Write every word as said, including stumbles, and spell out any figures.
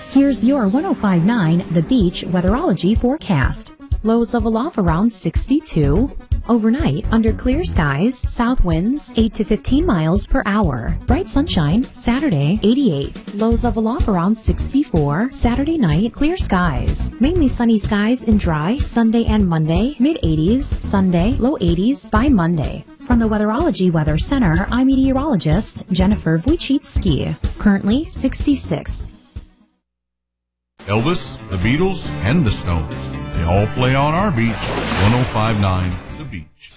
Here's your one oh five point nine The Beach weatherology forecast. Lows level off around sixty-two. Overnight, under clear skies, south winds eight to fifteen miles per hour. Bright sunshine, Saturday, eighty-eight. Lows level off around sixty-four. Saturday night, clear skies. Mainly sunny skies and dry, Sunday and Monday, mid eighties. Sunday, low eighties by Monday. From the Weatherology Weather Center, I'm meteorologist Jennifer Wojcicki. Currently sixty-six. Elvis, the Beatles, and the Stones. They all play on our beach. one oh five point nine The Beach.